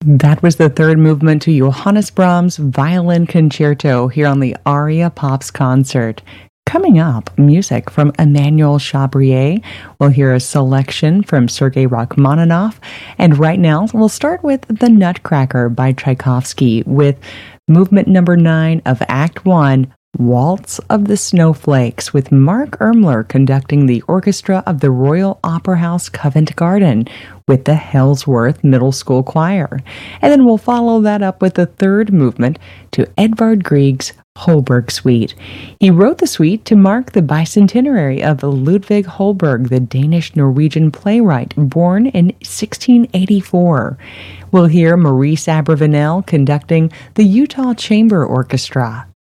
That was the third movement to Johannes Brahms' Violin Concerto here on the Aria Pops concert. Coming up, music from Emmanuel Chabrier. We'll hear a selection from Sergei Rachmaninoff. And right now, we'll start with The Nutcracker by Tchaikovsky with movement number 9 of Act 1, Waltz of the Snowflakes, with Mark Ermler conducting the orchestra of the Royal Opera House Covent Garden with the Hellsworth Middle School Choir. And then we'll follow that up with the third movement to Edvard Grieg's Holberg Suite. He wrote the suite to mark the bicentenary of Ludvig Holberg, the Danish-Norwegian playwright born in 1684. We'll hear Maurice Abravanel conducting the Utah Chamber Orchestra